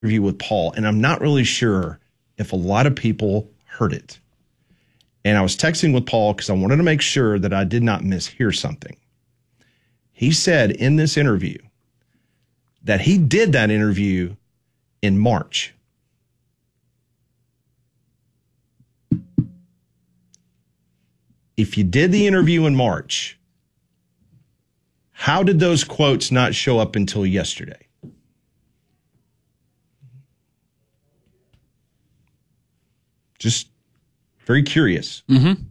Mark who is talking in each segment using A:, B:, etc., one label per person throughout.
A: interview with Paul, and I'm not really sure if a lot of people heard it. And I was texting with Paul because I wanted to make sure that I did not mishear something. He said in this interview that he did that interview in March. If you did the interview in March, how did those quotes not show up until yesterday? Just very curious.
B: Mm-hmm.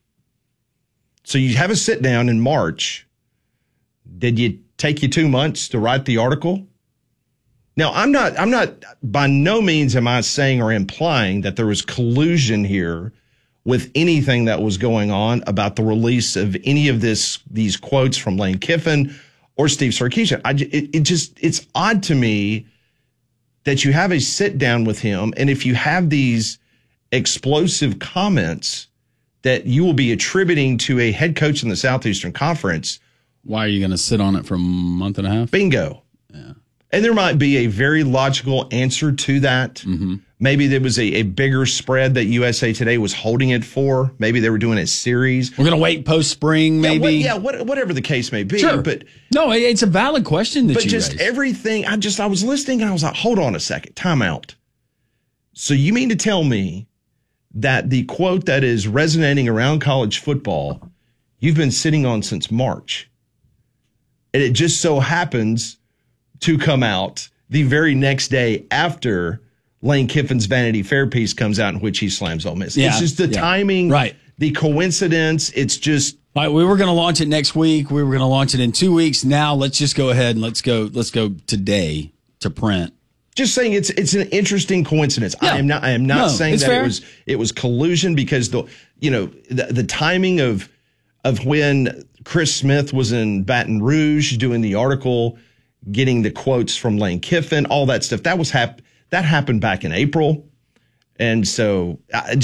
A: So you have a sit down in March. Did you take you 2 months to write the article? Now, I'm not, by no means am I saying or implying that there was collusion here with anything that was going on about the release of any of these quotes from Lane Kiffin or Steve Sarkisian. It's odd to me that you have a sit down with him, and if you have these explosive comments that you will be attributing to a head coach in the Southeastern Conference.
B: Why are you going to sit on it for a month and a half?
A: Bingo.
B: Yeah.
A: And there might be a very logical answer to that.
B: Mm-hmm.
A: Maybe there was a bigger spread that USA Today was holding it for. Maybe they were doing a series.
B: We're going to wait post-spring, maybe.
A: Whatever the case may be.
B: Sure.
A: But
B: no, it's a valid question that you
A: just
B: raised.
A: Everything, I was listening and I was like, hold on a second, time out. So you mean to tell me that the quote that is resonating around college football, you've been sitting on since March, and it just so happens to come out the very next day after Lane Kiffin's Vanity Fair piece comes out in which he slams Ole Miss.
B: Yeah,
A: it's just the timing,
B: right?
A: The coincidence. It's just
B: all right. We were going to launch it next week. We were going to launch it in 2 weeks. Now let's just go ahead and let's go today to print.
A: Just saying, it's an interesting coincidence.
B: Yeah.
A: I am not saying that
B: fair.
A: it was collusion because the timing of when Chris Smith was in Baton Rouge doing the article, getting the quotes from Lane Kiffin, all that stuff that happened back in April, and so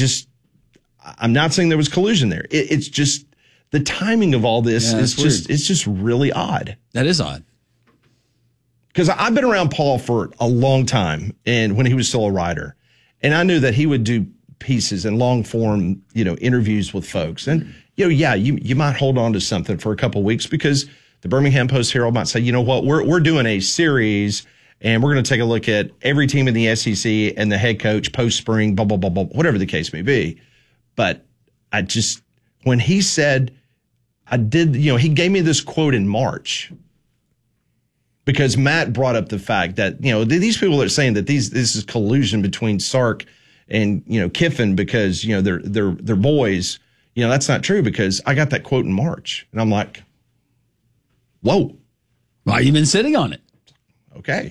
A: I'm not saying there was collusion there. It's just the timing of all this is just really odd.
B: That is odd.
A: Because I've been around Paul for a long time, and when he was still a writer, and I knew that he would do pieces and long form, interviews with folks. And, you might hold on to something for a couple of weeks because the Birmingham Post-Herald might say, you know what, we're doing a series and we're going to take a look at every team in the SEC and the head coach post-spring, blah, blah, blah, blah, whatever the case may be. But when he said, he gave me this quote in March. Because Matt brought up the fact that, these people are saying that this is collusion between Sark and, Kiffin because, they're boys. That's not true because I got that quote in March. And I'm like, whoa.
B: Why you been sitting on it?
A: Okay.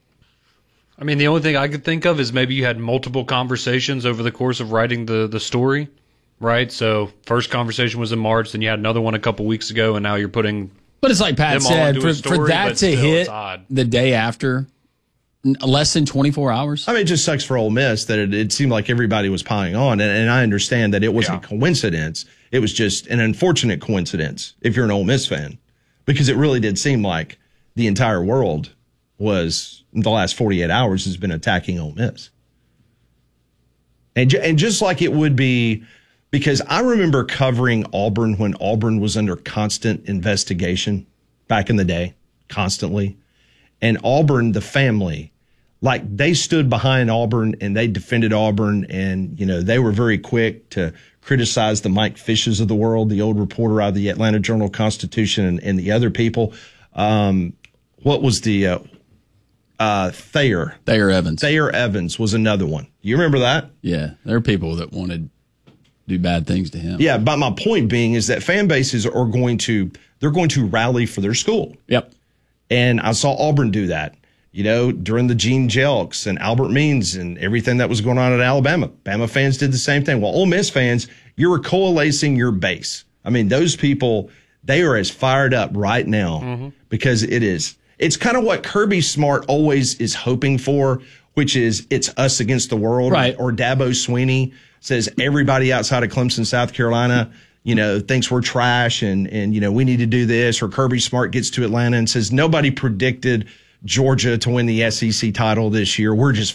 C: I mean, the only thing I could think of is maybe you had multiple conversations over the course of writing the story, right? So first conversation was in March, then you had another one a couple weeks ago, and now you're putting...
B: But it's like Pat said, for that to hit the day after, less than 24 hours.
A: I mean, it just sucks for Ole Miss that it seemed like everybody was piling on. And I understand that it wasn't a coincidence. It was just an unfortunate coincidence if you're an Ole Miss fan, because it really did seem like the entire world was, in the last 48 hours, has been attacking Ole Miss. And just like it would be... Because I remember covering Auburn when Auburn was under constant investigation back in the day, constantly. And Auburn, the family, they stood behind Auburn and they defended Auburn. And, they were very quick to criticize the Mike Fishes of the world, the old reporter out of the Atlanta Journal-Constitution and the other people. What was the Thayer?
B: Thayer Evans.
A: Thayer Evans was another one. You remember that?
B: Yeah, there are people that wanted... do bad things to him.
A: Yeah, but my point being is that fan bases are going to rally for their school.
B: Yep.
A: And I saw Auburn do that, during the Gene Jelks and Albert Means and everything that was going on at Alabama. Bama fans did the same thing. Well, Ole Miss fans, you're coalescing your base. I mean, those people, they are as fired up right now because it's kind of what Kirby Smart always is hoping for, which is it's us against the world.
B: Right.
A: Or Dabo Swinney says everybody outside of Clemson, South Carolina, thinks we're trash and we need to do this. Or Kirby Smart gets to Atlanta and says nobody predicted Georgia to win the SEC title this year. We're just